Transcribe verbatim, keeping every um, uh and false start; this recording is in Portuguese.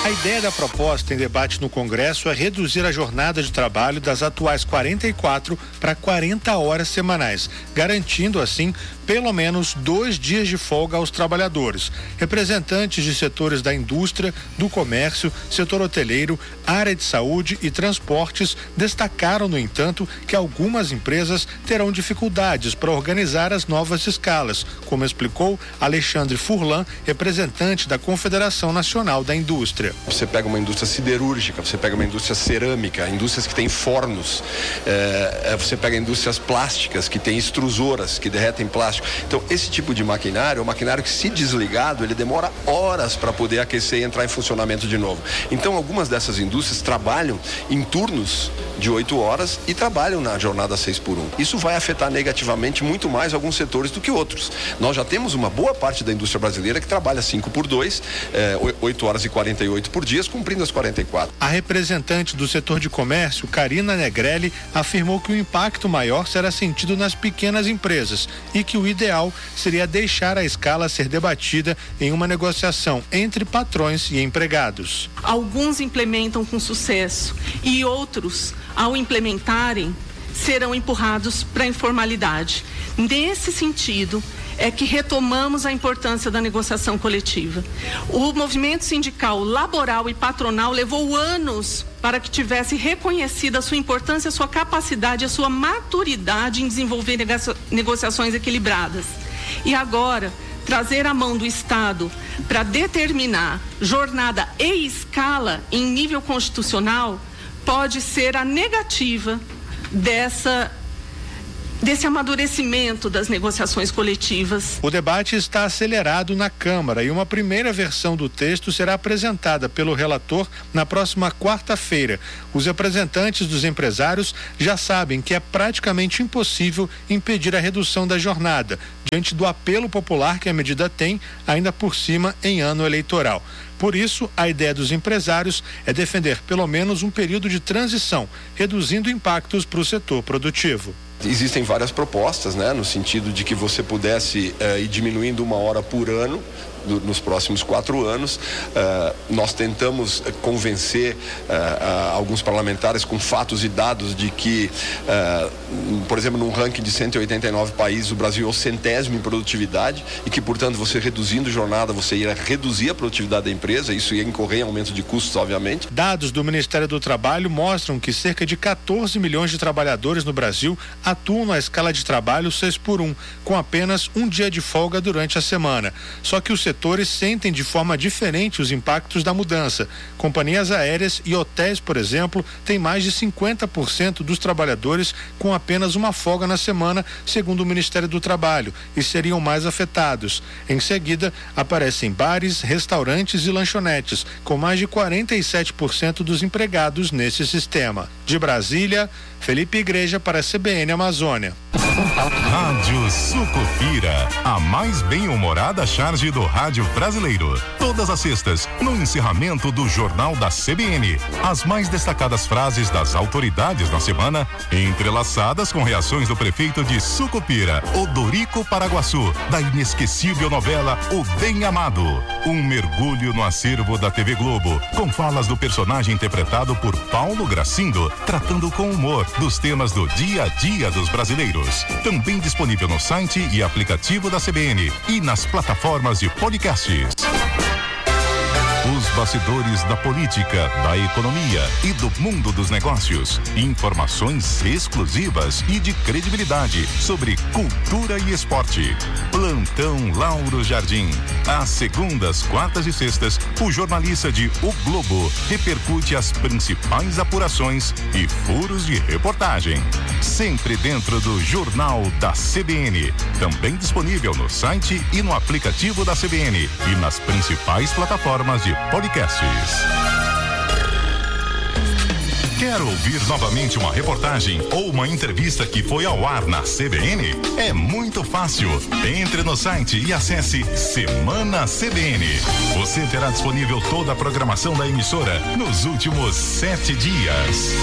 A ideia da proposta em debate no Congresso é reduzir a jornada de trabalho das atuais quarenta e quatro para quarenta horas semanais, garantindo assim pelo menos dois dias de folga aos trabalhadores. Representantes de setores da indústria, do comércio, setor hoteleiro, área de saúde e transportes destacaram, no entanto, que algumas empresas terão dificuldades para organizar as novas escalas, como explicou Alexandre Furlan, representante da Confederação Nacional da Indústria. Você pega uma indústria siderúrgica, você pega uma indústria cerâmica, indústrias que têm fornos, é, você pega indústrias plásticas que têm extrusoras que derretem plástico. Então, esse tipo de maquinário é um maquinário que, se desligado, ele demora horas para poder aquecer e entrar em funcionamento de novo. Então, algumas dessas indústrias trabalham em turnos de oito horas e trabalham na jornada seis por um. Isso vai afetar negativamente muito mais alguns setores do que outros. Nós já temos uma boa parte da indústria brasileira que trabalha cinco por dois, é, oito horas e quarenta e oito por dia, cumprindo as quarenta e quatro. A representante do setor de comércio, Karina Negrelli, afirmou que o impacto maior será sentido nas pequenas empresas e que o ideal seria deixar a escala ser debatida em uma negociação entre patrões e empregados. Alguns implementam com sucesso e outros, ao implementarem, serão empurrados para a informalidade. Nesse sentido, é que retomamos a importância da negociação coletiva. O movimento sindical, laboral e patronal levou anos para que tivesse reconhecida a sua importância, a sua capacidade, a sua maturidade em desenvolver negociações equilibradas. E agora, trazer a mão do Estado para determinar jornada e escala em nível constitucional pode ser a negativa dessa desse amadurecimento das negociações coletivas. O debate está acelerado na Câmara e uma primeira versão do texto será apresentada pelo relator na próxima quarta-feira. Os representantes dos empresários já sabem que é praticamente impossível impedir a redução da jornada, diante do apelo popular que a medida tem, ainda por cima em ano eleitoral. Por isso, a ideia dos empresários é defender pelo menos um período de transição, reduzindo impactos para o setor produtivo. Existem várias propostas, né, no sentido de que você pudesse uh, ir diminuindo uma hora por ano do, nos próximos quatro anos. Uh, nós tentamos uh, convencer uh, uh, alguns parlamentares com fatos e dados de que, uh, por exemplo, num ranking de cento e oitenta e nove países, o Brasil é o centésimo em produtividade e que, portanto, você reduzindo jornada, você ia reduzir a produtividade da empresa, isso ia incorrer em aumento de custos, obviamente. Dados do Ministério do Trabalho mostram que cerca de quatorze milhões de trabalhadores no Brasil atuam na escala de trabalho seis por um, com apenas um dia de folga durante a semana. Só que os setores sentem de forma diferente os impactos da mudança. Companhias aéreas e hotéis, por exemplo, têm mais de cinquenta por cento dos trabalhadores com apenas uma folga na semana, segundo o Ministério do Trabalho, e seriam mais afetados. Em seguida, aparecem bares, restaurantes e lanchonetes, com mais de quarenta e sete por cento dos empregados nesse sistema. De Brasília, Felipe Igreja para a C B N Amazônia. Rádio Sucupira, a mais bem-humorada charge do rádio brasileiro. Todas as sextas, no encerramento do Jornal da C B N. As mais destacadas frases das autoridades da semana, entrelaçadas com reações do prefeito de Sucupira, Odorico Paraguaçu, da inesquecível novela O Bem Amado. Um mergulho no acervo da T V Globo, com falas do personagem interpretado por Paulo Gracindo, tratando com humor dos temas do dia a dia dos brasileiros. Também disponível no site e aplicativo da C B N e nas plataformas de podcasts. Os bastidores da política, da economia e do mundo dos negócios. Informações exclusivas e de credibilidade sobre cultura e esporte. Plantão Lauro Jardim. Às segundas, quartas e sextas, o jornalista de O Globo repercute as principais apurações e furos de reportagem. Sempre dentro do Jornal da C B N. Também disponível no site e no aplicativo da C B N e nas principais plataformas de podcasts. Quer ouvir novamente uma reportagem ou uma entrevista que foi ao ar na C B N? É muito fácil. Entre no site e acesse Semana C B N. Você terá disponível toda a programação da emissora nos últimos sete dias.